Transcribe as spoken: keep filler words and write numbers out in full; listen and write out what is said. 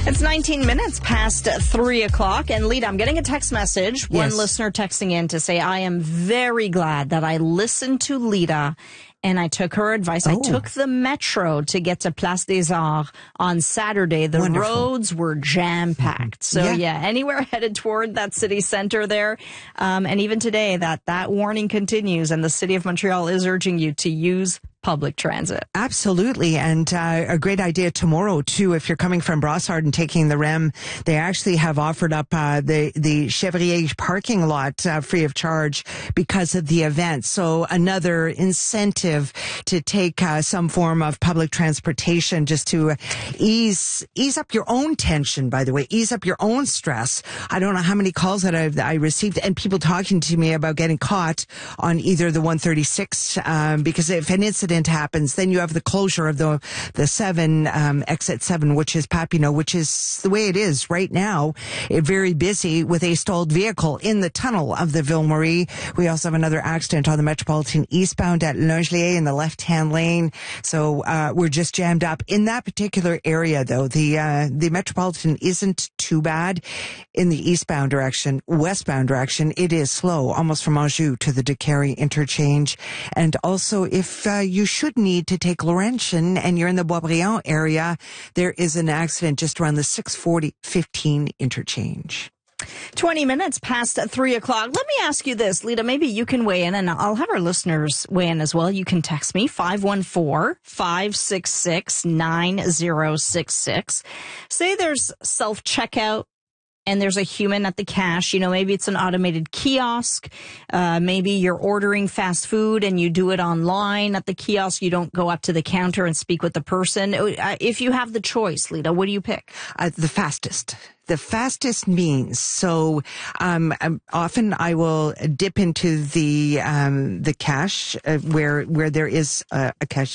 It's nineteen minutes past three o'clock. And Lita, I'm getting a text message. One Yes. listener texting in to say, I am very glad that I listened to Lita and I took her advice. Oh. I took the metro to get to Place des Arts on Saturday. The Wonderful. roads were jam-packed. So, Yeah. yeah, anywhere headed toward that city center there. Um, and even today, that, that warning continues, and the city of Montreal is urging you to use public transit. Absolutely. And uh, a great idea tomorrow, too, if you're coming from Brossard and taking the R E M. They actually have offered up uh, the, the Chevrier parking lot uh, free of charge because of the event. So another incentive to take uh, some form of public transportation just to ease ease up your own tension, by the way, ease up your own stress. I don't know how many calls that I've I received and people talking to me about getting caught on either the one thirty-six, um, because if an incident happens, then you have the closure of the the seven um, exit seven, which is Papineau, which is the way it is right now. It very busy with a stalled vehicle in the tunnel of the Ville Marie. We also have another accident on the Metropolitan eastbound at Langelier in the left hand lane. So uh, we're just jammed up in that particular area. Though the uh, the Metropolitan isn't too bad in the eastbound direction. Westbound direction, it is slow, almost from Anjou to the Décarie interchange. And also, if uh, you should need to take Laurentian and you're in the Boisbriand area, there is an accident just around the six forty fifteen interchange. twenty minutes past three o'clock. Let me ask you this, Lita. Maybe you can weigh in, and I'll have our listeners weigh in as well. You can text me, five one four, five six six, nine zero six six. Say there's self-checkout and there's a human at the cash. You know, maybe it's an automated kiosk. Uh, maybe you're ordering fast food and you do it online at the kiosk. You don't go up to the counter and speak with the person. Uh, if you have the choice, Lita, what do you pick? Uh, the fastest. The fastest means. So, um, um, often I will dip into the, um, the cash, uh, where, where there is a, a cash